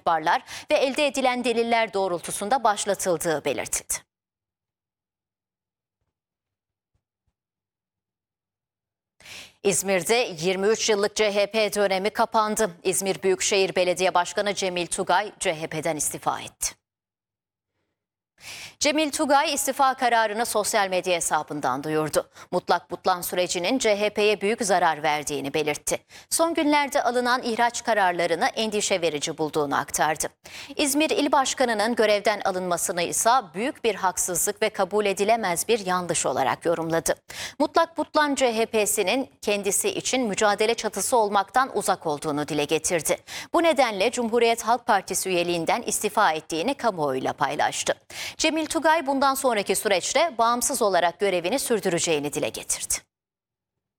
ihbarlar ve elde edilen deliller doğrultusunda başlatıldığı belirtildi. İzmir'de 23 yıllık CHP dönemi kapandı. İzmir Büyükşehir Belediye Başkanı Cemil Tugay CHP'den istifa etti. Cemil Tugay istifa kararını sosyal medya hesabından duyurdu. Mutlak butlan sürecinin CHP'ye büyük zarar verdiğini belirtti. Son günlerde alınan ihraç kararlarını endişe verici bulduğunu aktardı. İzmir İl Başkanı'nın görevden alınmasını ise büyük bir haksızlık ve kabul edilemez bir yanlış olarak yorumladı. Mutlak butlan CHP'sinin kendisi için mücadele çatısı olmaktan uzak olduğunu dile getirdi. Bu nedenle Cumhuriyet Halk Partisi üyeliğinden istifa ettiğini kamuoyuyla paylaştı. Cemil Tugay bundan sonraki süreçte bağımsız olarak görevini sürdüreceğini dile getirdi.